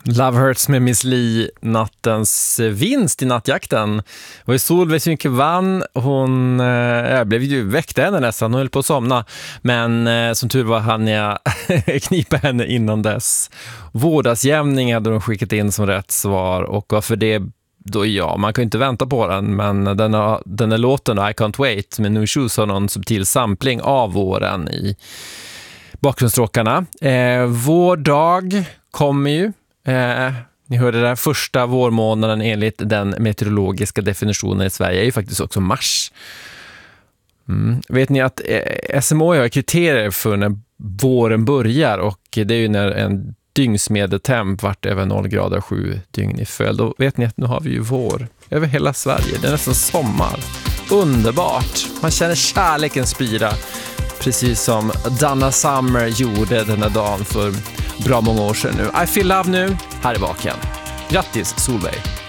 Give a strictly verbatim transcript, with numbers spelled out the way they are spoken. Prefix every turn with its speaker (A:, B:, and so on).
A: Love Hurts med Miss Li, nattens vinst i nattjakten. Och Solveig Synke vann. Hon äh, blev ju väckt henne nästan, hon höll på att somna. Men äh, som tur var hann jag knipa henne innan dess. Vårdagsjämning hade de skickat in som rätt svar. Och varför det då, ja, man kan ju inte vänta på den. Men den, har, den är låten I Can't Wait med New Shoes har någon subtil sampling av våren i bakgrundsstråkarna. Eh, vår dag kommer ju. Eh, ni hörde det där, första vårmånaden enligt den meteorologiska definitionen i Sverige är ju faktiskt också mars. Mm. Vet ni att eh, S M H har kriterier för när våren börjar, och det är ju när en dygnsmedeltemp vart över noll grader sju dygn i följd. Och vet ni att nu har vi ju vår över hela Sverige. Det är nästan sommar. Underbart. Man känner kärleken spira. Precis som Donna Summer gjorde den här dagen för bra många år sedan nu. I feel love nu. Här är vaken. Grattis Solveig.